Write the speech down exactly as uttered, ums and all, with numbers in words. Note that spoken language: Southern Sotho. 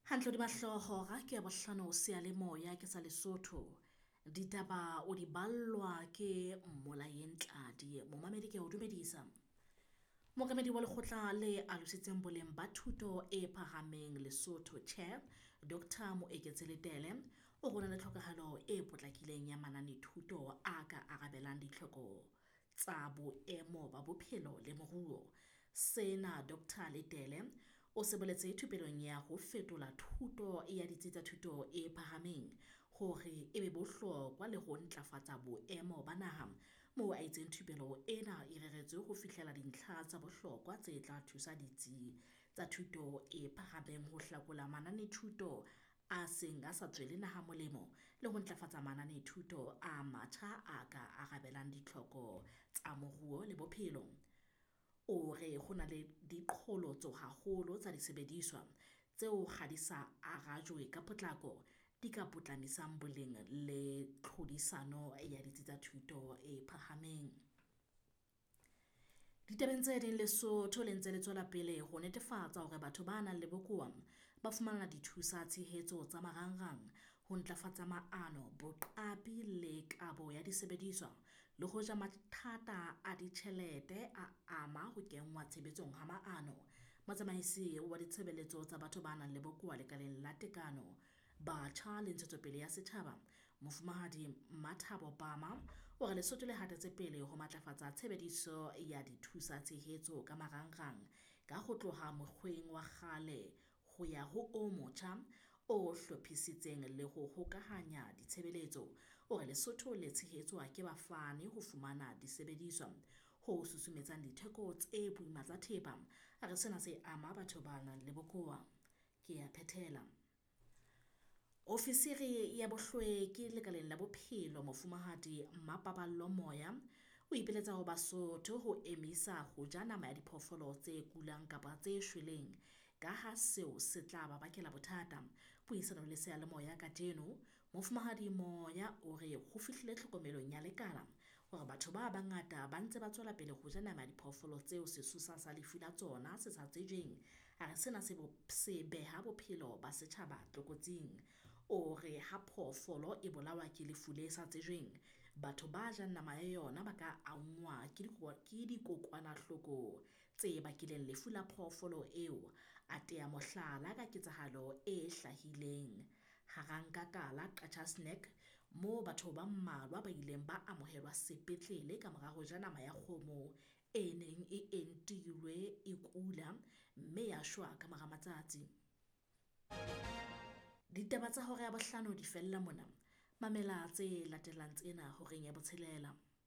Hantle di mahloho ga ke ya bohlano seyalemoya ke sa Lesotho. Ditaba o di ballwa ke Mmolayeng Tladi. Momamedi ke a o dumedisa. Mookamedi wa lekgotla le alositseng boleng ba thuto e phahameng Lesotho Chair Doctor Moeketsi-Letele o rona le tlhokahalo e potlakileng ya mananethuto a ka arabelang ditlhoko tsa boemo ba bophelo le moruo. Sena Doctor Letele o se boletse thupelong ya ho fetola thuto ya ditsi tsa thuto e phahameng hore e be bohlokwa le ho ntlafatsa boemo ba naha moo a itseng thupelo ena e reretswe ho fihlela dintlha tsa bohlokwa tse tla thusa ditsi tsa thuto e phahameng ho hlakola mananethuto a seng a sa tswele naha molemo le ho ntlafatsa mananethuto a matjha a ka arabelang ditlhoko tsa moruo le bophelo. O re ho na le diqholotso haholo tsa disebediswa tseo ga di sa arajwe ka potlako di ka potlamisang boleng le tlhodisano ya ditsi tsa thuto e phahameng. Ditabeng tse ding Lesotho le ntse le tswela pele ho netefatsa hore batho ba nang le bokowa ba fumana dithusa tshehetso tsa marangrang ho ntlafatsa maano, boqapi le kabo ya disebediswa le hoja mathata a ditjhelete a ama ho kenngwa tshebetsong ha maano. Motsamaisi wa ditshebeletso tsa batho ba nang le bokowa lekaleng la tekano, batjha le ntshetsopele ya setjhaba, Mofumahadi Mmathabo Pama o re Lesotho le hatetse pele ho matlafatsa tshebediso ya dithusa tshehetso ka marangrang ka ho tloha mokgweng wa kgale ho ya ho o motjha o hlophisitseng le ho hokahanya ditshebeletso. O re Lesotho le tshehetswa ke bafani ho fumana disebediswa ho susumetsang ditheko tse boima tsa thepa. A re sena se ama batho ba nang le bokowa. Ke a phethela. Ofisiri ya bohlweki lekaleng la bophelo Mofumahadi Mmapaballo Moya o ipeletsa ho Basotho ho emisa ho ja nama ya diphoofolo tse kulang kapa tse shweleng ka ha seo se tla ba bakela bothata. Puisano le seyalemoya kajeno, Mofumahadi Moya o re ho fihlile tlhokomelong ya lekala hore batho ba bangata ba ntse ba tswela pele ho ja nama ya diphoofolo tseo sesosa sa lefu la tsona se sa tsejweng. A re sena se se beha bophelo ba setjhaba tlokotsing. O re ha phoofolo e bolawa ke lefu le sa tsejweng, batho ba jang nama ya yona ba ka angwa ke dikokwanahloko tse bakileng lefu la phoofolo eo. A tea mohlala ka ketsahalo e hlahileng Harankakala Qachasneck moo batho ba mmalwa ba ileng ba amohelwa sepetlele ka mora ho ja nama ya kgomo e neng e entilwe e kula mme ya shwa ka mora matsatsi. Ditaba tsa hore ya bohlano di fella mona. Mamela tse latelang tsena ho reng ya botshelela.